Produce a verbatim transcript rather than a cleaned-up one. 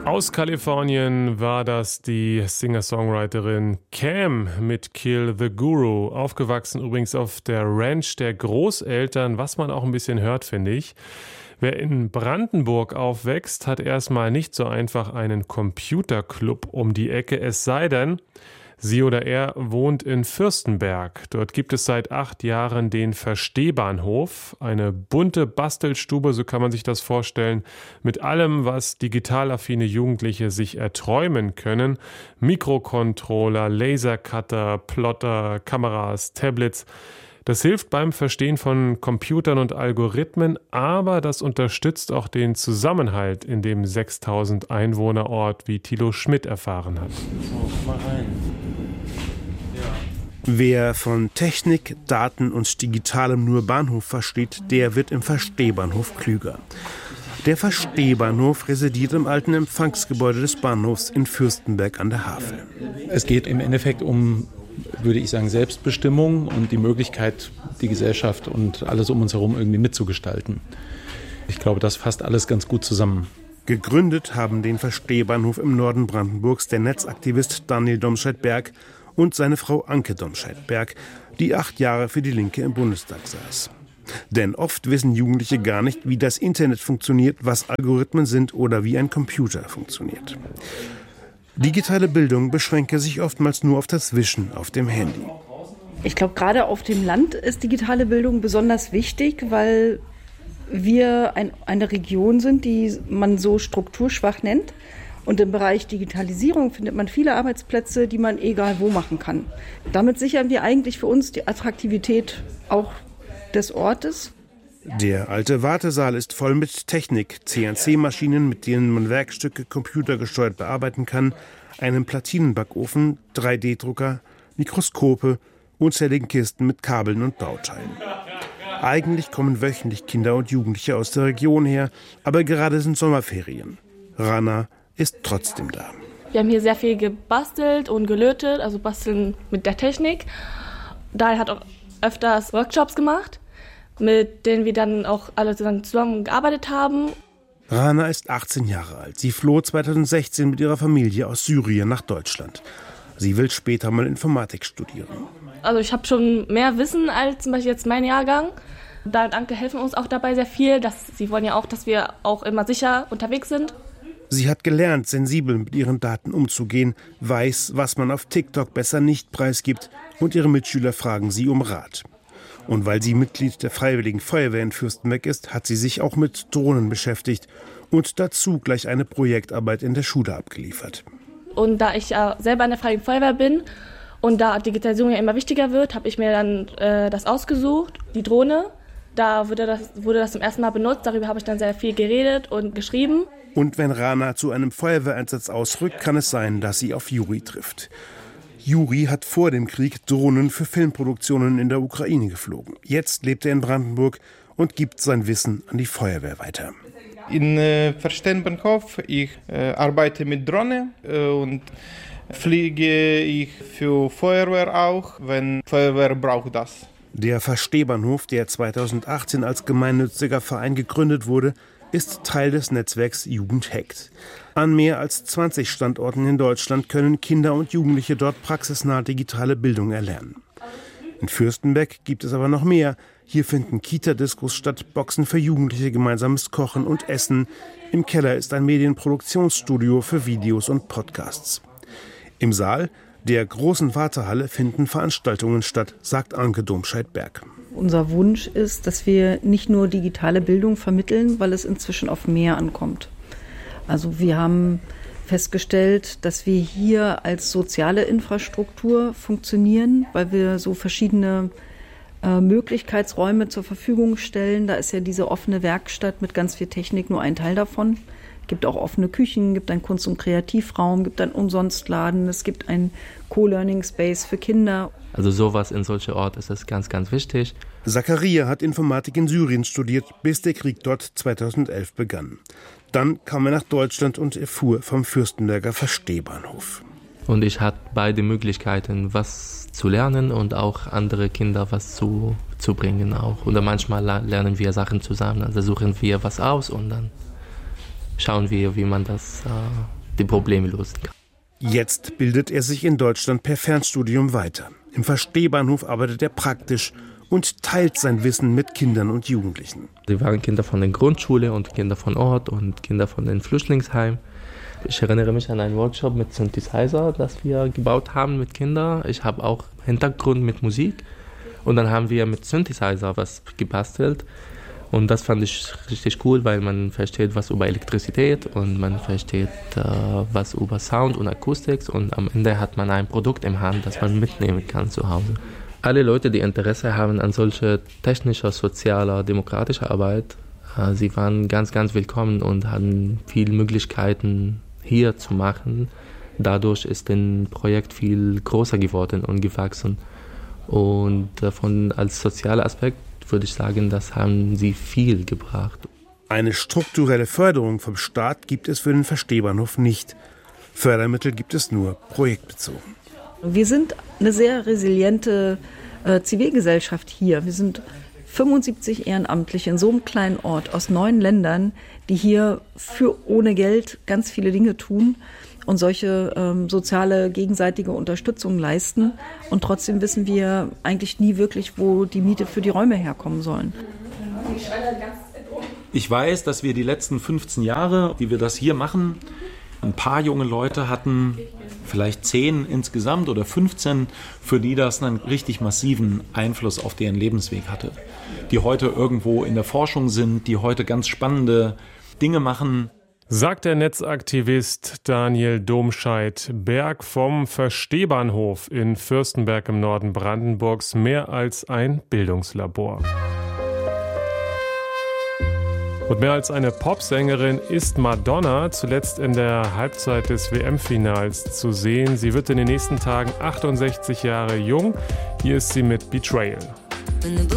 Aus Kalifornien war das die Singer-Songwriterin Cam mit Kill the Guru. Aufgewachsen übrigens auf der Ranch der Großeltern, was man auch ein bisschen hört, finde ich. Wer in Brandenburg aufwächst, hat erstmal nicht so einfach einen Computerclub um die Ecke, es sei denn, sie oder er wohnt in Fürstenberg. Dort gibt es seit acht Jahren den Verstehbahnhof, eine bunte Bastelstube, so kann man sich das vorstellen, mit allem, was digital affine Jugendliche sich erträumen können. Mikrocontroller, Lasercutter, Plotter, Kameras, Tablets. Das hilft beim Verstehen von Computern und Algorithmen, aber das unterstützt auch den Zusammenhalt in dem sechstausend Einwohnerort, wie Thilo Schmidt erfahren hat. So, komm mal rein. Ja. Wer von Technik, Daten und Digitalem nur Bahnhof versteht, der wird im Verstehbahnhof klüger. Der Verstehbahnhof residiert im alten Empfangsgebäude des Bahnhofs in Fürstenberg an der Havel. Es geht im Endeffekt um, würde ich sagen, Selbstbestimmung und die Möglichkeit, die Gesellschaft und alles um uns herum irgendwie mitzugestalten. Ich glaube, das fasst alles ganz gut zusammen. Gegründet haben den Verstehbahnhof im Norden Brandenburgs der Netzaktivist Daniel Domscheit-Berg und seine Frau Anke Domscheit-Berg, die acht Jahre für die Linke im Bundestag saß. Denn oft wissen Jugendliche gar nicht, wie das Internet funktioniert, was Algorithmen sind oder wie ein Computer funktioniert. Digitale Bildung beschränke sich oftmals nur auf das Wischen auf dem Handy. Ich glaube, gerade auf dem Land ist digitale Bildung besonders wichtig, weil wir ein, eine Region sind, die man so strukturschwach nennt. Und im Bereich Digitalisierung findet man viele Arbeitsplätze, die man egal wo machen kann. Damit sichern wir eigentlich für uns die Attraktivität auch des Ortes. Der alte Wartesaal ist voll mit Technik, C N C-Maschinen, mit denen man Werkstücke computergesteuert bearbeiten kann, einem Platinenbackofen, drei D Drucker, Mikroskope, unzähligen Kisten mit Kabeln und Bauteilen. Eigentlich kommen wöchentlich Kinder und Jugendliche aus der Region her, aber gerade sind Sommerferien. Rana ist trotzdem da. Wir haben hier sehr viel gebastelt und gelötet, also basteln mit der Technik. Daher hat auch öfters Workshops gemacht, mit denen wir dann auch alle zusammen gearbeitet haben. Rana ist achtzehn Jahre alt. Sie floh zweitausendsechzehn mit ihrer Familie aus Syrien nach Deutschland. Sie will später mal Informatik studieren. Also ich habe schon mehr Wissen als zum Beispiel jetzt mein Jahrgang. Da und Anke helfen uns auch dabei sehr viel. Dass, sie wollen ja auch, dass wir auch immer sicher unterwegs sind. Sie hat gelernt, sensibel mit ihren Daten umzugehen, weiß, was man auf TikTok besser nicht preisgibt, und ihre Mitschüler fragen sie um Rat. Und weil sie Mitglied der Freiwilligen Feuerwehr in Fürstenberg ist, hat sie sich auch mit Drohnen beschäftigt und dazu gleich eine Projektarbeit in der Schule abgeliefert. Und da ich ja selber in der Freiwilligen Feuerwehr bin und da Digitalisierung ja immer wichtiger wird, habe ich mir dann äh, das ausgesucht, die Drohne. Da wurde das, wurde das zum ersten Mal benutzt, darüber habe ich dann sehr viel geredet und geschrieben. Und wenn Rana zu einem Feuerwehreinsatz ausrückt, kann es sein, dass sie auf Juri trifft. Juri hat vor dem Krieg Drohnen für Filmproduktionen in der Ukraine geflogen. Jetzt lebt er in Brandenburg und gibt sein Wissen an die Feuerwehr weiter. In äh, Verstehbahnhof, ich äh, arbeite mit Drohne äh, und fliege ich für Feuerwehr auch, wenn Feuerwehr braucht das. Der Verstehbahnhof, der zweitausendachtzehn als gemeinnütziger Verein gegründet wurde, ist Teil des Netzwerks Jugend hackt. An mehr als zwanzig Standorten in Deutschland können Kinder und Jugendliche dort praxisnahe digitale Bildung erlernen. In Fürstenberg gibt es aber noch mehr. Hier finden Kita-Diskos statt, Boxen für Jugendliche, gemeinsames Kochen und Essen. Im Keller ist ein Medienproduktionsstudio für Videos und Podcasts. Im Saal der großen Wartehalle finden Veranstaltungen statt, sagt Anke Domscheit-Berg. Unser Wunsch ist, dass wir nicht nur digitale Bildung vermitteln, weil es inzwischen auf mehr ankommt. Also wir haben festgestellt, dass wir hier als soziale Infrastruktur funktionieren, weil wir so verschiedene äh, Möglichkeitsräume zur Verfügung stellen. Da ist ja diese offene Werkstatt mit ganz viel Technik nur ein Teil davon. Es gibt auch offene Küchen, gibt einen Kunst- und Kreativraum, gibt einen Umsonstladen, es gibt einen Co-Learning-Space für Kinder. Also sowas in solchen Orten ist das ganz, ganz wichtig. Zakaria hat Informatik in Syrien studiert, bis der Krieg dort zweitausendelf begann. Dann kam er nach Deutschland und erfuhr vom Fürstenberger Verstehbahnhof. Und ich hatte beide Möglichkeiten, was zu lernen und auch andere Kinder was zu, zu bringen auch. Oder manchmal lernen wir Sachen zusammen, also suchen wir was aus und dann schauen wir, wie man das äh, die Probleme lösen kann. Jetzt bildet er sich in Deutschland per Fernstudium weiter. Im Verstehbahnhof arbeitet er praktisch und teilt sein Wissen mit Kindern und Jugendlichen. Sie waren Kinder von der Grundschule und Kinder von Ort und Kinder von den Flüchtlingsheimen. Ich erinnere mich an einen Workshop mit Synthesizer, das wir gebaut haben mit Kindern. Ich habe auch Hintergrund mit Musik und dann haben wir mit Synthesizer was gebastelt. Und das fand ich richtig cool, weil man versteht was über Elektrizität und man versteht äh, was über Sound und Akustik und am Ende hat man ein Produkt im Hand, das man mitnehmen kann zu Hause. Alle Leute, die Interesse haben an solcher technischer, sozialer, demokratischer Arbeit, äh, sie waren ganz, ganz willkommen und hatten viele Möglichkeiten hier zu machen. Dadurch ist das Projekt viel größer geworden und gewachsen. Und davon als sozialer Aspekt würde ich sagen, das haben sie viel gebracht. Eine strukturelle Förderung vom Staat gibt es für den Verstehbahnhof nicht. Fördermittel gibt es nur projektbezogen. Wir sind eine sehr resiliente äh, Zivilgesellschaft hier. Wir sind fünfundsiebzig Ehrenamtliche in so einem kleinen Ort aus neun Ländern, die hier für ohne Geld ganz viele Dinge tun und solche ähm, soziale gegenseitige Unterstützung leisten. Und trotzdem wissen wir eigentlich nie wirklich, wo die Miete für die Räume herkommen sollen. Ich weiß, dass wir die letzten fünfzehn Jahre, die wir das hier machen, ein paar junge Leute hatten, vielleicht zehn insgesamt oder fünfzehn, für die das einen richtig massiven Einfluss auf deren Lebensweg hatte. Die heute irgendwo in der Forschung sind, die heute ganz spannende Dinge machen. Sagt der Netzaktivist Daniel Domscheit-Berg vom Verstehbahnhof in Fürstenberg im Norden Brandenburgs, mehr als ein Bildungslabor. Und mehr als eine Popsängerin ist Madonna zuletzt in der Halbzeit des W M-Finals zu sehen. Sie wird in den nächsten Tagen achtundsechzig Jahre jung. Hier ist sie mit Betrayal.